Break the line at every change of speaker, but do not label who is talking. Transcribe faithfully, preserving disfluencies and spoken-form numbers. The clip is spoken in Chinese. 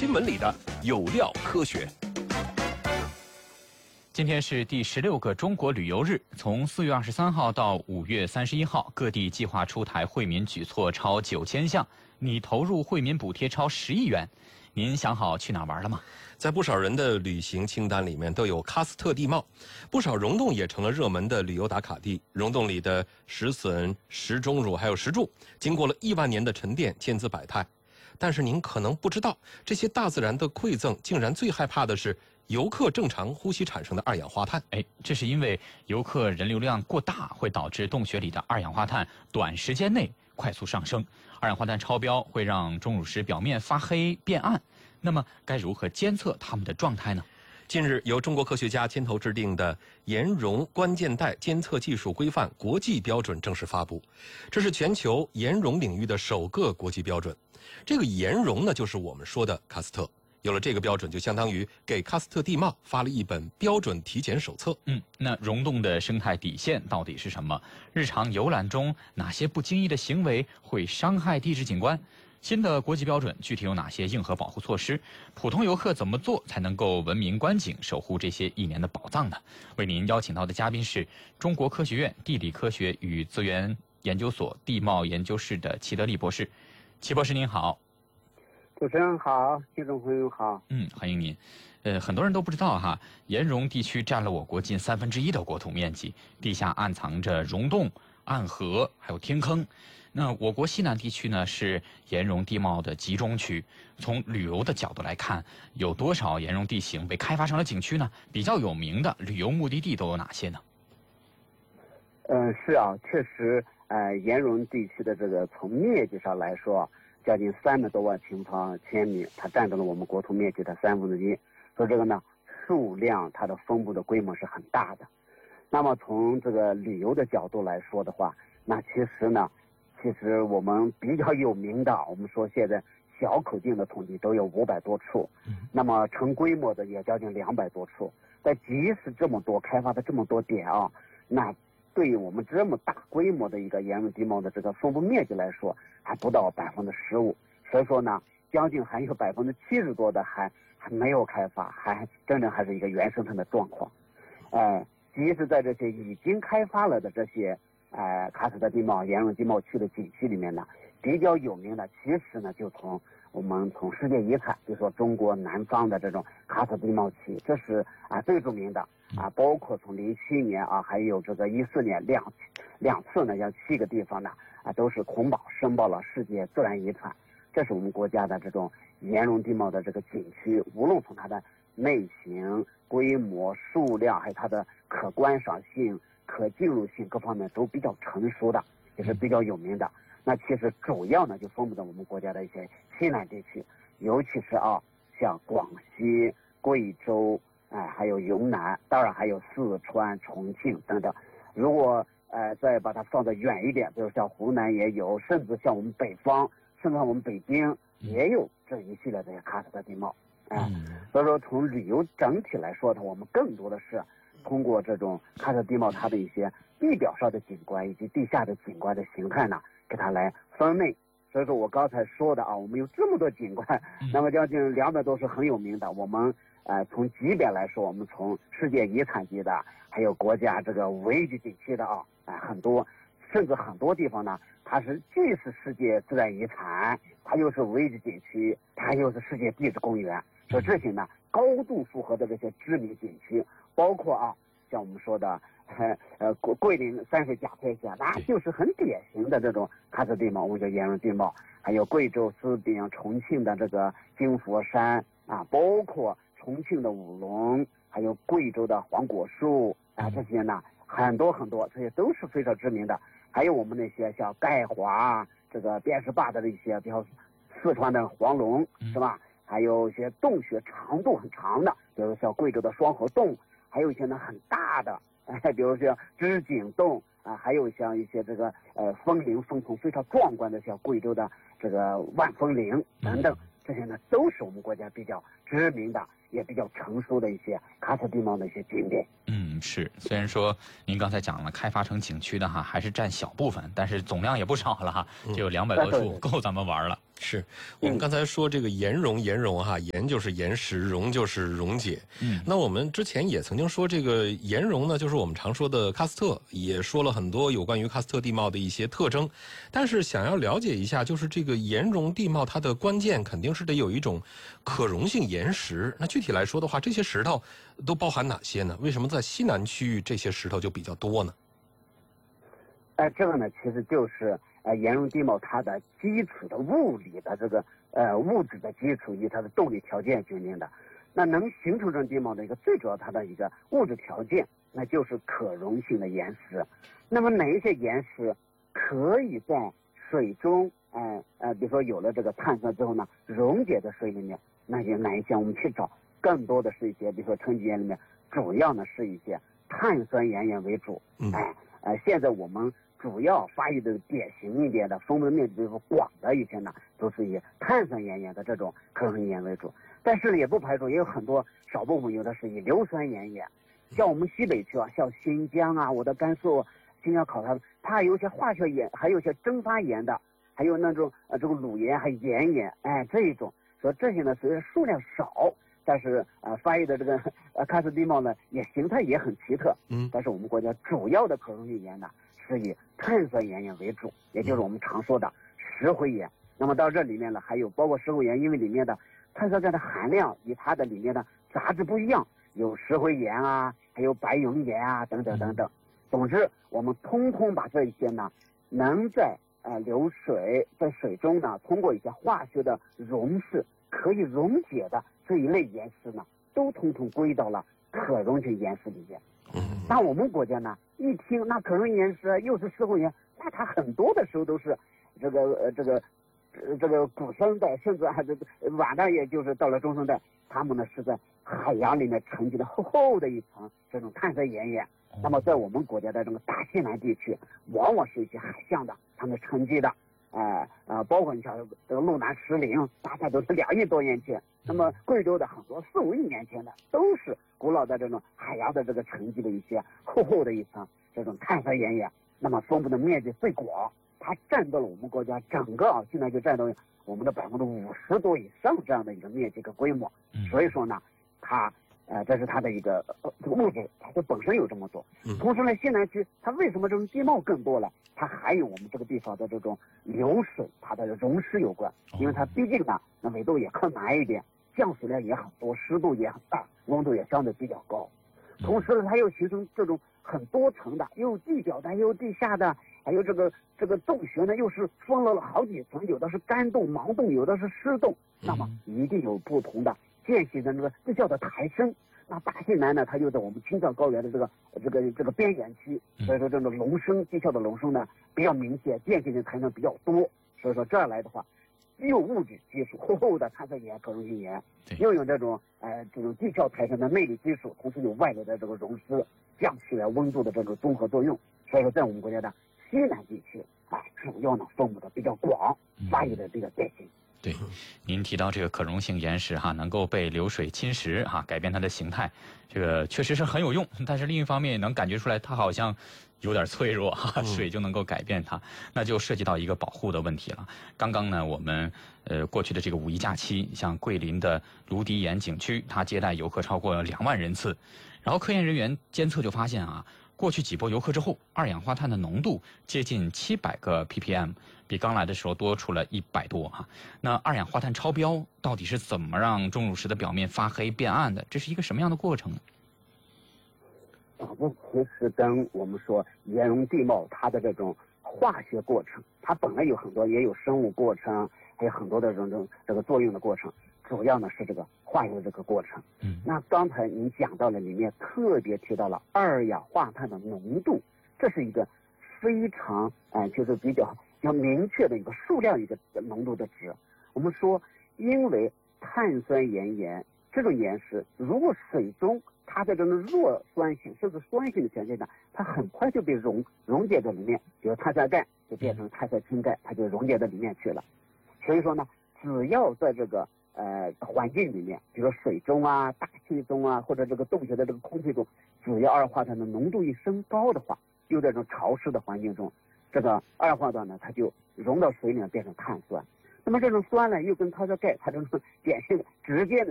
新闻里的有料科学。
今天是第十六个中国旅游日，从四月二十三号到五月三十一号，各地计划出台惠民举措超九千项，拟投入惠民补贴超十亿元。您想好去哪儿玩了吗？
在不少人的旅行清单里面都有喀斯特地貌，不少溶洞也成了热门的旅游打卡地。溶洞里的石笋、石钟乳还有石柱，经过了亿万年的沉淀，千姿百态。但是您可能不知道，这些大自然的馈赠，竟然最害怕的是游客正常呼吸产生的二氧化碳。
哎，这是因为游客人流量过大，会导致洞穴里的二氧化碳短时间内快速上升。二氧化碳超标会让钟乳石表面发黑变暗。那么该如何监测它们的状态呢？
近日，由中国科学家牵头制定的岩溶关键带监测技术规范国际标准正式发布，这是全球岩溶领域的首个国际标准。这个岩溶呢，就是我们说的喀斯特。有了这个标准，就相当于给喀斯特地貌发了一本标准体检手册。
嗯，那溶洞的生态底线到底是什么？日常游览中哪些不经意的行为会伤害地质景观？新的国际标准具体有哪些硬核保护措施？普通游客怎么做才能够文明观景，守护这些一年的宝藏呢？为您邀请到的嘉宾是中国科学院地理科学与资源研究所地貌研究室的齐德利博士。齐博士您好。
主持人好，听众朋友好。
嗯，欢迎您。呃，很多人都不知道哈，岩溶地区占了我国近三分之一的国土面积，地下暗藏着溶洞、暗河，还有天坑。那我国西南地区呢，是岩溶地貌的集中区。从旅游的角度来看，有多少岩溶地形被开发成了景区呢？比较有名的旅游目的地都有哪些呢？
嗯，是啊，确实，呃，岩溶地区的这个从面积上来说，将近三百多万平方千米，它占到了我们国土面积的三分之一。所以这个呢，数量它的分布的规模是很大的。那么从这个旅游的角度来说的话，那其实呢。其实我们比较有名的，我们说现在小口径的统计都有五百多处，那么成规模的也将近两百多处。但即使这么多开发的这么多点啊，那对于我们这么大规模的一个岩溶地貌的这个分布面积来说，还不到百分之十五。所以说呢，将近还有百分之七十多的还还没有开发，还真正还是一个原生态的状况。呃，即使在这些已经开发了的这些。呃，喀斯特地貌、岩溶地貌区的景区里面呢，比较有名的，其实呢，就从我们从世界遗产，比如说中国南方的这种喀斯特地貌区，这是啊最著名的啊。包括从零七年啊，还有这个一四年两两次呢，像七个地方呢啊，都是孔宝申报了世界自然遗产。这是我们国家的这种岩溶地貌的这个景区，无论从它的类型、规模、数量，还有它的可观赏性。可进入性各方面都比较成熟的，也是比较有名的。那其实主要呢就分布在我们国家的一些西南地区，尤其是啊像广西、贵州，哎、呃、还有云南，当然还有四川、重庆等等。如果呃再把它放得远一点，比如像湖南也有，甚至像我们北方，甚至像我们北京也有这一系列的喀斯特地貌。哎、呃，所以说从旅游整体来说呢，我们更多的是。通过这种喀斯特地貌它的一些地表上的景观以及地下的景观的形态呢，给它来分类。所以说我刚才说的啊，我们有这么多景观，那么将近两百多是很有名的。我们呃从级别来说，我们从世界遗产级的，还有国家这个五 A 级景区的啊，啊、呃、很多，甚至很多地方呢，它是既是世界自然遗产，它又是五 A 级景区，它又是世界地质公园。所以这些呢，高度符合的这些知名景区。包括啊，像我们说的，呃，桂桂林三水甲天峡，那就是很典型的这种喀斯特地貌，我们叫岩溶地貌。还有贵州思宾、重庆的这个金佛山啊，包括重庆的五龙，还有贵州的黄果树啊，这些呢很多很多，这些都是非常知名的。还有我们那些像盖华这个边石坝的一些，比如四川的黄龙，是吧？还有一些洞穴长度很长的，比如像贵州的双河洞。还有一些呢很大的，哎，比如像织锦洞啊，还有像一些这个呃峰林峰丛非常壮观的，像贵州的这个万峰林等等，这些呢都是我们国家比较知名的，也比较成熟的一些喀斯特地貌的一些景点。
嗯，是。虽然说您刚才讲了开发成景区的哈，还是占小部分，但是总量也不少了哈，就有两百多处，够咱们玩了。
是我们刚才说这个岩溶，岩溶哈，岩就是岩石，溶就是溶解。嗯，那我们之前也曾经说这个岩溶呢，就是我们常说的喀斯特，也说了很多有关于喀斯特地貌的一些特征。但是想要了解一下，就是这个岩溶地貌，它的关键肯定是得有一种可溶性岩石。那具体来说的话，这些石头都包含哪些呢？为什么在西南区域这些石头就比较多呢？
哎，这个呢，其实就是呃岩溶地貌它的基础的物理的这个呃物质的基础与它的动力条件决定的。那能形成这种地貌的一个最主要它的一个物质条件，那就是可溶性的岩石。那么哪一些岩石可以在水中，呃呃，比如说有了这个碳酸之后呢，溶解在水里面，那就哪一些我们去找，更多的是一些，比如说沉积岩里面，主要呢是一些碳酸岩盐为主。哎，呃，现在我们主要发育的典型一点的分布面积比如说广的一些呢，都是以碳酸盐盐的这种可溶性岩为主。但是呢，也不排除也有很多少部分有的是以硫酸盐盐。像我们西北区啊，像新疆啊，我的甘肃经常考察，它还有一些化学盐，还有一些蒸发盐的，还有那种呃这个卤盐还有盐盐，哎这一种。所以这些呢虽然数量少，但是呃发育的这个呃喀斯地貌呢也形态也很奇特。嗯，但是我们国家主要的可溶性盐呢是以碳酸盐盐为主，也就是我们常说的石灰岩。那么到这里面呢，还有包括石灰岩，因为里面的碳酸钙的含量与它的里面的杂质不一样，有石灰岩啊，还有白熔岩啊，等等等等。总之，我们通通把这一些呢，能在呃流水在水中呢，通过一些化学的溶释可以溶解的这一类岩石呢，都通通归到了可溶性岩石里面。那我们国家呢，一听那可溶岩石又是石灰岩，那它很多的时候都是这个呃这个呃这个古生代，甚至还是晚代，也就是到了中生代，他们呢是在海洋里面沉积了厚厚的一层这种碳酸盐盐。那么在我们国家的这个大西南地区，往往是一些海象的，他们沉积的，呃呃，包括你像这个路南石林，大概都是两亿多年前。那么贵州的很多四五亿年前的，都是古老的这种海洋的这个沉积的一些厚厚的一层这种碳酸盐盐。那么分布的面积最广，它占到了我们国家整个啊，现在就占到我们的百分之五十多以上这样的一个面积跟规模。所以说呢，它。呃，这是它的一个呃这个物质，它就本身有这么多。同时呢，西南区它为什么这种地貌更多了？它还有我们这个地方的这种流水，它的溶湿有关。因为它毕竟呢，那纬度也靠南一点，降水量也很多，湿度也很大，温度也相对比较高。同时呢，它又形成这种很多层的，又地表的，又地下的，还有这个这个洞穴呢，又是分了了好几层，有的是干洞、盲洞，有的是湿洞。那么一定有不同的间隙的那个，这叫做抬升。那大西南呢，它就在我们青藏高原的这个这个这个边缘区，所以说这种隆升地壳的隆升呢比较明显，间隙的抬升比较多。所以说这儿来的话，又物质基础厚厚的碳酸盐、可溶性盐，又有这种呃这种地壳抬升的内力基础，同时有外来的这个溶湿、降水啊、温度的这个综合作用。所以说在我们国家的西南地区啊，主要呢分布的比较广，发育的比较典型。
对，您提到这个可溶性岩石哈，能够被流水侵蚀哈，改变它的形态，这个确实是很有用。但是另一方面也能感觉出来，它好像有点脆弱哈，水就能够改变它，那就涉及到一个保护的问题了。刚刚呢，我们呃过去的这个五一假期，像桂林的芦笛岩景区，它接待游客超过两万人次，然后科研人员监测就发现啊。过去几波游客之后，二氧化碳的浓度接近七百个 ppm， 比刚来的时候多出了一百多哈。那二氧化碳超标到底是怎么让钟乳石的表面发黑变暗的？这是一个什么样的过程呢？
啊，这其实跟我们说岩溶地貌它的这种化学过程，它本来有很多，也有生物过程，还有很多的这种这个作用的过程。主要呢是这个化学这个过程。嗯，那刚才您讲到了，里面特别提到了二氧化碳的浓度，这是一个非常哎、呃，就是比较比较明确的一个数量一个浓度的值。我们说，因为碳酸盐盐这种岩石，如果水中它的这种弱酸性甚至酸性的条件下，它很快就被溶溶解在里面，比如碳酸钙就变成碳酸氢钙，它就溶解在里面去了。所以说呢，只要在这个呃，环境里面，比如说水中啊、大气中啊，或者这个洞穴的这个空气中，只要二氧化碳的浓度一升高的话，又在这种潮湿的环境中，这个二氧化碳呢，它就溶到水里面变成碳酸。 那么这种酸呢，又跟它的钙，它这种典型直接的。